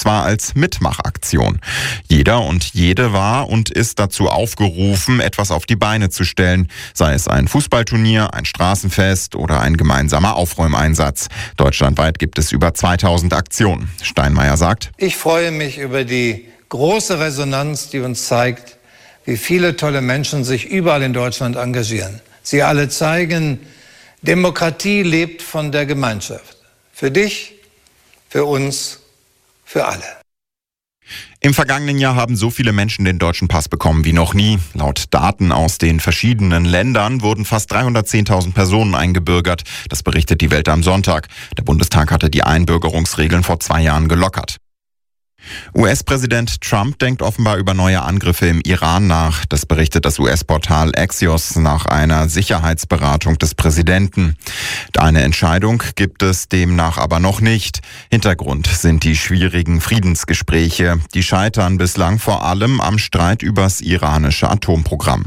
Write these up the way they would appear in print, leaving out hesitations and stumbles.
zwar als Mitmachaktion. Jeder und jede war und ist dazu aufgerufen, etwas auf die Beine zu stellen, sei es ein Fußballturnier, ein Straßenfest oder ein gemeinsamer Aufräumeinsatz. Deutschlandweit gibt es über 2000 Aktionen. Steinmeier sagt: Ich freue mich über die große Resonanz, die uns zeigt, wie viele tolle Menschen sich überall in Deutschland engagieren. Sie alle zeigen, Demokratie lebt von der Gemeinschaft. Für dich, für uns, für alle. Im vergangenen Jahr haben so viele Menschen den deutschen Pass bekommen wie noch nie. Laut Daten aus den verschiedenen Ländern wurden fast 310.000 Personen eingebürgert. Das berichtet die Welt am Sonntag. Der Bundestag hatte die Einbürgerungsregeln vor 2 Jahren gelockert. US-Präsident Trump denkt offenbar über neue Angriffe im Iran nach. Das berichtet das US-Portal Axios nach einer Sicherheitsberatung des Präsidenten. Eine Entscheidung gibt es demnach aber noch nicht. Hintergrund sind die schwierigen Friedensgespräche. Die scheitern bislang vor allem am Streit übers iranische Atomprogramm.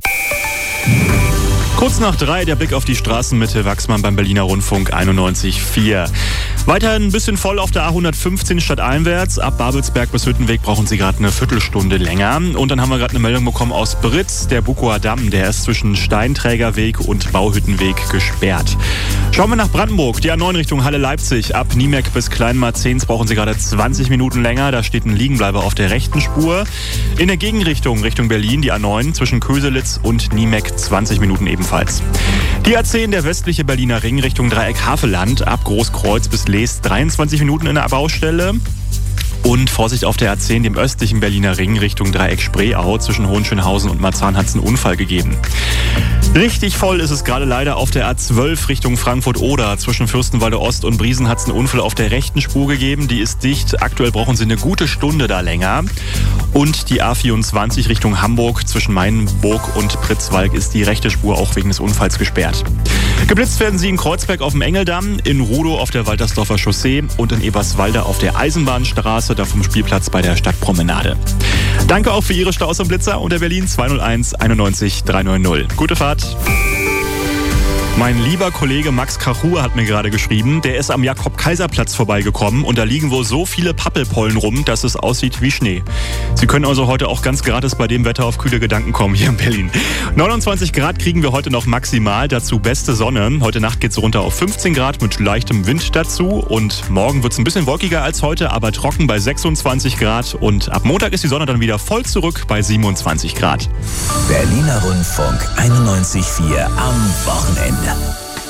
Kurz nach 3 der Blick auf die Straßenmitte Wachsmann beim Berliner Rundfunk 91,4. Weiterhin ein bisschen voll auf der A115 stadteinwärts. Ab Babelsberg bis Hüttenweg brauchen Sie gerade eine Viertelstunde länger. Und dann haben wir gerade eine Meldung bekommen aus Britz. Der Bukower Damm, der ist zwischen Steinträgerweg und Bauhüttenweg gesperrt. Schauen wir nach Brandenburg. Die A9 Richtung Halle-Leipzig. Ab Niemek bis Kleinmarzens brauchen Sie gerade 20 Minuten länger. Da steht ein Liegenbleiber auf der rechten Spur. In der Gegenrichtung Richtung Berlin die A9 zwischen Köselitz und Niemek 20 Minuten ebenfalls. Die A10, der westliche Berliner Ring Richtung Dreieck-Havelland. Ab Großkreuz bis Leest 23 Minuten in der Baustelle. Und Vorsicht auf der A10, dem östlichen Berliner Ring Richtung Dreieck-Spreeau. Zwischen Hohenschönhausen und Marzahn hat es einen Unfall gegeben. Richtig voll ist es gerade leider auf der A12 Richtung Frankfurt-Oder. Zwischen Fürstenwalde Ost und Briesen hat es einen Unfall auf der rechten Spur gegeben. Die ist dicht. Aktuell brauchen Sie eine gute Stunde da länger. Und die A24 Richtung Hamburg zwischen Mainburg und Pritzwalk ist die rechte Spur auch wegen des Unfalls gesperrt. Geblitzt werden Sie in Kreuzberg auf dem Engeldamm, in Rudow auf der Waltersdorfer Chaussee und in Eberswalde auf der Eisenbahnstraße, da vom Spielplatz bei der Stadtpromenade. Danke auch für Ihre Staus und Blitzer unter Berlin 201 91 390. Gute Fahrt. Mein lieber Kollege Max Kachur hat mir gerade geschrieben, der ist am Jakob-Kaiser-Platz vorbeigekommen und da liegen wohl so viele Pappelpollen rum, dass es aussieht wie Schnee. Sie können also heute auch ganz gratis bei dem Wetter auf kühle Gedanken kommen hier in Berlin. 29 Grad kriegen wir heute noch maximal, dazu beste Sonne. Heute Nacht geht es runter auf 15 Grad mit leichtem Wind dazu und morgen wird es ein bisschen wolkiger als heute, aber trocken bei 26 Grad und ab Montag ist die Sonne dann wieder voll zurück bei 27 Grad. Berliner Rundfunk 91,4 am Wochenende.